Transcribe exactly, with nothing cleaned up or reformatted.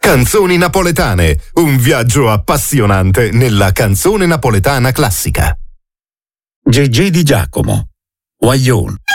Canzoni napoletane, un viaggio appassionante nella canzone napoletana classica. Gegé Di Giacomo, Guaglione.